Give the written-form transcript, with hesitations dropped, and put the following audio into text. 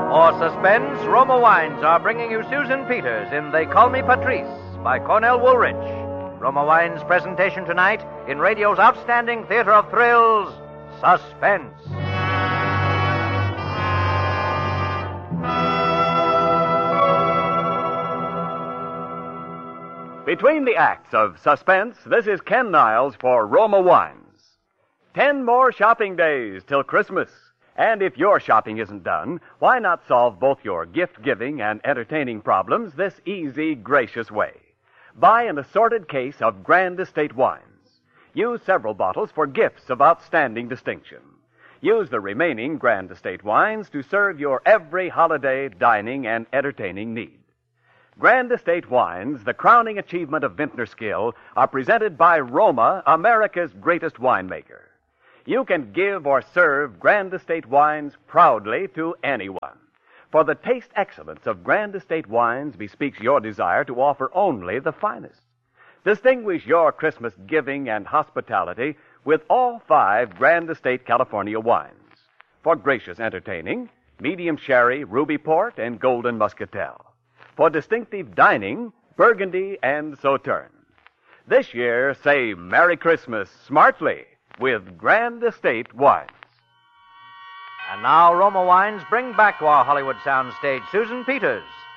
For Suspense, Roma Wines are bringing you Susan Peters in They Call Me Patrice by Cornell Woolrich. Roma Wines' presentation tonight in radio's outstanding theater of thrills, Suspense. Between the acts of Suspense, this is Ken Niles for Roma Wines. 10 more shopping days till Christmas. And if your shopping isn't done, why not solve both your gift-giving and entertaining problems this easy, gracious way? Buy an assorted case of Grand Estate wines. Use several bottles for gifts of outstanding distinction. Use the remaining Grand Estate wines to serve your every holiday, dining, and entertaining need. Grand Estate wines, the crowning achievement of vintner skill, are presented by Roma, America's greatest winemaker. You can give or serve Grand Estate wines proudly to anyone. For the taste excellence of Grand Estate wines bespeaks your desire to offer only the finest. Distinguish your Christmas giving and hospitality with all 5 Grand Estate California wines. For gracious entertaining, medium sherry, ruby port, and golden muscatel. For distinctive dining, Burgundy and Sauterne. This year, say Merry Christmas smartly with Grand Estate wines. And now Roma Wines bring back to our Hollywood soundstage Susan Peters